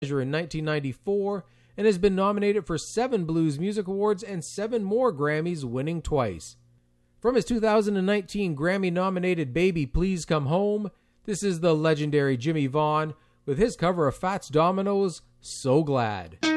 in 1994 and has been nominated for 7 Blues Music Awards and 7 more Grammys, winning twice. From his 2019 Grammy-nominated Baby Please Come Home, this is the legendary Jimmy Vaughn with his cover of Fats Domino's So Glad.